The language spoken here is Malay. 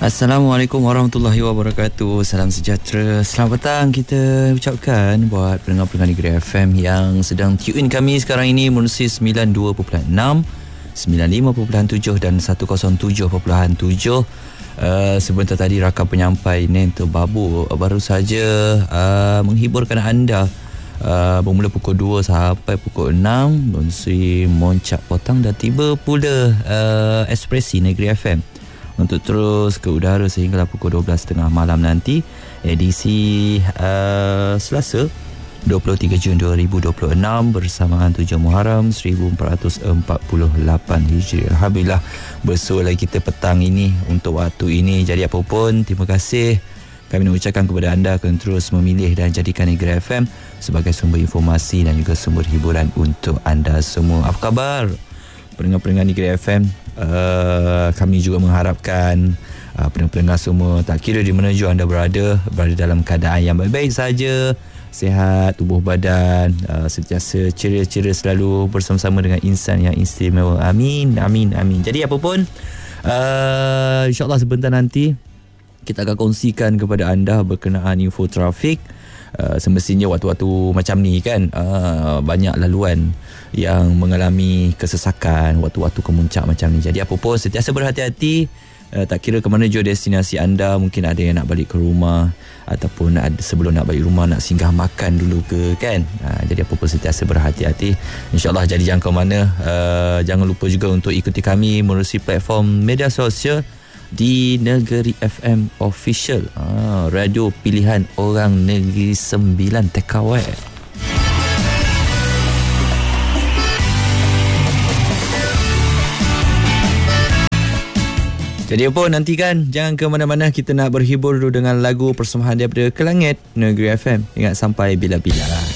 Assalamualaikum warahmatullahi wabarakatuh. Salam sejahtera. Selamat petang kita ucapkan buat pendengar-pendengar Negeri FM yang sedang tune in kami sekarang ini menerusi 92.6, 95.7 dan 107.7. Sebentar tadi rakam penyampai Nento Babu baru saja menghiburkan anda bermula pukul 2 sampai pukul 6. Bonsui Moncak Potang dah tiba pula Ekspresi Negeri FM untuk terus ke udara sehinggalah pukul 12.30 malam nanti, edisi Selasa 23 Jun 2026 bersamaan 7 Muharram 1448 Hijri. Alhamdulillah bersua lagi kita petang ini untuk waktu ini. Jadi apa pun, terima kasih kami nak ucapkan kepada anda kerana terus memilih dan jadikan Negeri FM sebagai sumber informasi dan juga sumber hiburan untuk anda semua. Apa khabar pendengar-pendengar Negeri FM? Kami juga mengharapkan pendengar semua, tak kira di mana jua anda berada dalam keadaan yang baik-baik saja, sihat, tubuh badan sentiasa ceria-ceria, selalu bersama-sama dengan insan yang istimewa. Amin, amin, amin. Jadi apa pun, insyaAllah sebentar nanti kita akan kongsikan kepada anda berkenaan info trafik. Semestinya waktu-waktu macam ni kan, banyak laluan yang mengalami kesesakan waktu-waktu kemuncak macam ni. Jadi apa pun, sentiasa berhati-hati. Tak kira ke mana jua destinasi anda. Mungkin ada yang nak balik ke rumah, ataupun sebelum nak balik rumah nak singgah makan dulu ke kan. Jadi apa pun sentiasa berhati-hati, InsyaAllah. Jadi jangan ke mana. Jangan lupa juga untuk ikuti kami melalui platform media sosial di Negeri FM Official, radio pilihan orang Negeri Sembilan TKW. Jadi apa, nantikan, jangan ke mana-mana. Kita nak berhibur dulu dengan lagu persembahan daripada Kelangit Negeri FM. Ingat sampai bila-bila.